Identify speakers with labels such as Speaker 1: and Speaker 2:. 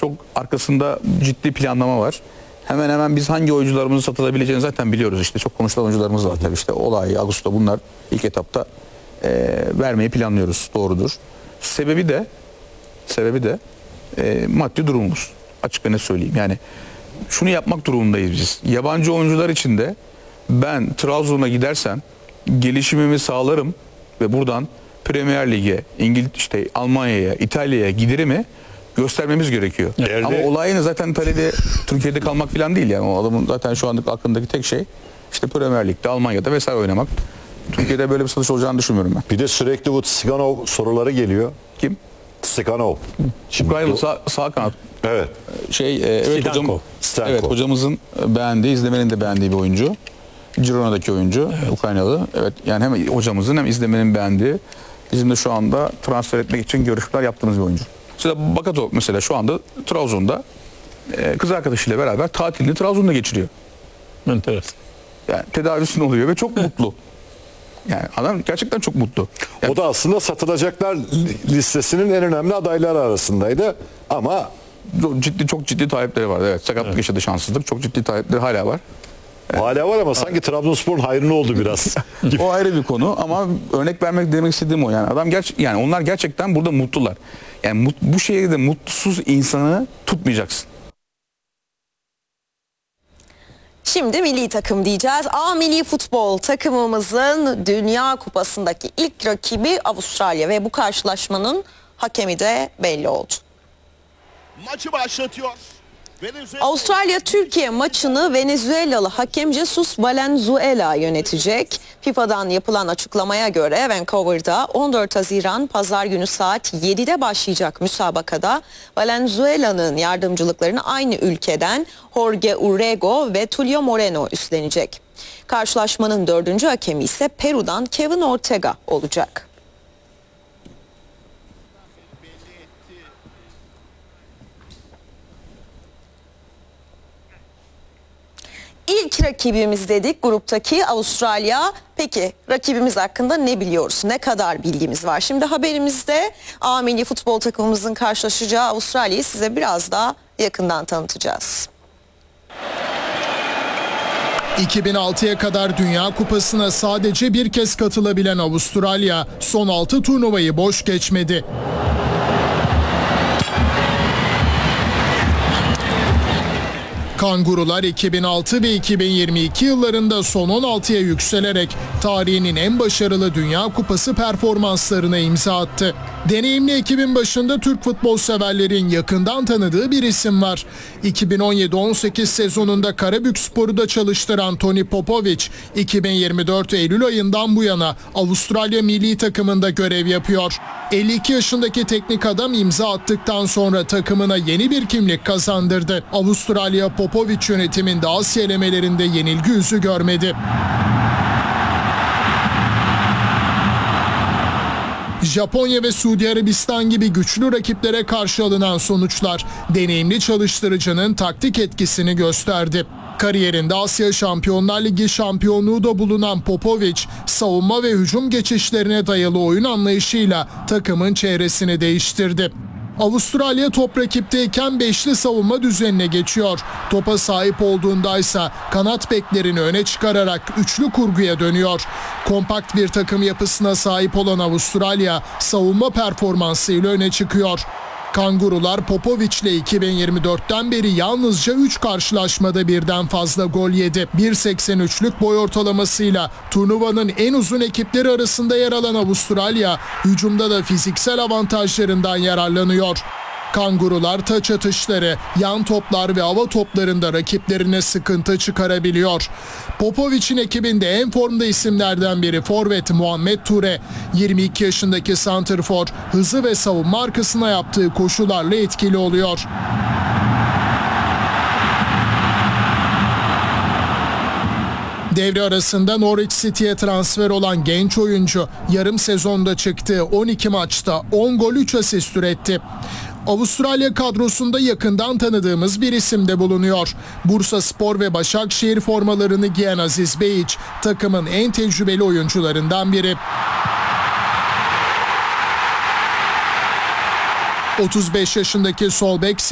Speaker 1: Çok arkasında ciddi planlama var. Hemen hemen biz hangi oyuncularımızın satılabileceğini zaten biliyoruz işte. Çok konuşulan oyuncularımız var tabii işte. Olay, Ağustos bunlar ilk etapta vermeyi planlıyoruz. Doğrudur. Sebebi de maddi durumumuz. Açık ve net söyleyeyim. Yani şunu yapmak durumundayız biz. Yabancı oyuncular için de ben Trabzon'a gidersem gelişimimi sağlarım ve buradan Premier Lig'e, işte Almanya'ya, İtalya'ya giderimi göstermemiz gerekiyor. Ama olayını zaten talebi Türkiye'de kalmak falan değil yani. O adamın zaten şu anlık aklındaki tek şey işte Premier Lig'de, Almanya'da vesaire oynamak. Türkiye'de böyle bir satış olacağını düşünmüyorum ben.
Speaker 2: Bir de sürekli bu Tsiganov soruları geliyor.
Speaker 1: Kim?
Speaker 2: Tsiganov.
Speaker 1: Ukraynalı sağ kanat.
Speaker 2: Evet.
Speaker 1: Evet hocamızın beğendiği, izlemenin de beğendiği bir oyuncu. Girona'daki oyuncu, evet. Ukraynalı. Evet, yani hem hocamızın hem izlemenin beğendiği, bizim de şu anda transfer etmek için görüşmeler yaptığımız bir oyuncu. Mesela Bakato mesela şu anda Trabzon'da kız arkadaşıyla beraber tatilini Trabzon'da geçiriyor.
Speaker 3: Enteresan.
Speaker 1: Yani tedavisini oluyor ve çok mutlu. Yani adam gerçekten çok mutlu. Yani,
Speaker 2: o da aslında satılacaklar listesinin en önemli adayları arasındaydı ama
Speaker 1: çok ciddi talepleri var. Evet, sakatlık yaşadı, şanssızlık. Çok ciddi talepleri hala var.
Speaker 2: Hala var ama sanki Trabzonspor'un hayrına oldu biraz.
Speaker 1: O ayrı bir konu ama örnek demek istediğim o yani. Yani onlar gerçekten burada mutlular. Yani bu şehirde mutsuz insanı tutmayacaksın.
Speaker 4: Şimdi milli takım diyeceğiz. Milli futbol takımımızın Dünya Kupası'ndaki ilk rakibi Avustralya ve bu karşılaşmanın hakemi de belli oldu.
Speaker 5: Maçı başlatıyor.
Speaker 4: Avustralya Türkiye maçını Venezuelalı hakem Jesus Valenzuela yönetecek. FIFA'dan yapılan açıklamaya göre Vancouver'da 14 Haziran Pazar günü saat 7'de başlayacak müsabakada Valenzuela'nın yardımcılıklarını aynı ülkeden Jorge Urrego ve Tulio Moreno üstlenecek. Karşılaşmanın 4. hakemi ise Peru'dan Kevin Ortega olacak. İlk rakibimiz dedik gruptaki Avustralya. Peki rakibimiz hakkında ne biliyoruz? Ne kadar bilgimiz var? Şimdi haberimizde milli futbol takımımızın karşılaşacağı Avustralya'yı size biraz daha yakından tanıtacağız.
Speaker 6: 2006'ya kadar Dünya Kupası'na sadece bir kez katılabilen Avustralya son 6 turnuvayı boş geçmedi. Kangurular 2006 ve 2022 yıllarında son 16'ya yükselerek tarihinin en başarılı Dünya Kupası performanslarına imza attı. Deneyimli ekibin başında Türk futbol severlerin yakından tanıdığı bir isim var. 2017-18 sezonunda Karabükspor'u da çalıştıran Toni Popovic, 2024 Eylül ayından bu yana Avustralya milli takımında görev yapıyor. 52 yaşındaki teknik adam imza attıktan sonra takımına yeni bir kimlik kazandırdı. Avustralya Popovic yönetiminde Asya elemelerinde yenilgi yüzü görmedi. Japonya ve Suudi Arabistan gibi güçlü rakiplere karşı alınan sonuçlar deneyimli çalıştırıcının taktik etkisini gösterdi. Kariyerinde Asya Şampiyonlar Ligi şampiyonluğu da bulunan Popovic, savunma ve hücum geçişlerine dayalı oyun anlayışıyla takımın çevresini değiştirdi. Avustralya top rakipteyken beşli savunma düzenine geçiyor. Topa sahip olduğundaysa kanat beklerini öne çıkararak üçlü kurguya dönüyor. Kompakt bir takım yapısına sahip olan Avustralya savunma performansıyla öne çıkıyor. Kangurular Popovic'le 2024'ten beri yalnızca 3 karşılaşmada birden fazla gol yedi. 1.83'lük boy ortalamasıyla turnuvanın en uzun ekipleri arasında yer alan Avustralya, hücumda da fiziksel avantajlarından yararlanıyor. Kangurular taç atışları, yan toplar ve hava toplarında rakiplerine sıkıntı çıkarabiliyor. Popovic'in ekibinde en formda isimlerden biri forvet Muhammed Ture. 22 yaşındaki santrfor hızı ve savunma arkasına yaptığı koşularla etkili oluyor. Devre arasında Norwich City'ye transfer olan genç oyuncu yarım sezonda çıktığı 12 maçta 10 gol 3 asist üretti. Avustralya kadrosunda yakından tanıdığımız bir isim de bulunuyor. Bursaspor ve Başakşehir formalarını giyen Aziz Beyiç takımın en tecrübeli oyuncularından biri. 35 yaşındaki sol bek